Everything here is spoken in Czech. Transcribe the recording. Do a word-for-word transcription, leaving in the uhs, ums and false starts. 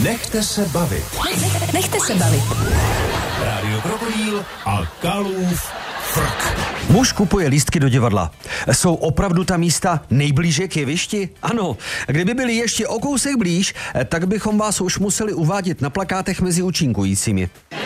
Nechte se bavit. Nechte se bavit. Rádio Krokodýl a Kalův frk. Muž kupuje lístky do divadla. Jsou opravdu ta místa nejblíže k jevišti? Ano. Kdyby byli ještě o kousek blíž, tak bychom vás už museli uvádět na plakátech mezi účinkujícími.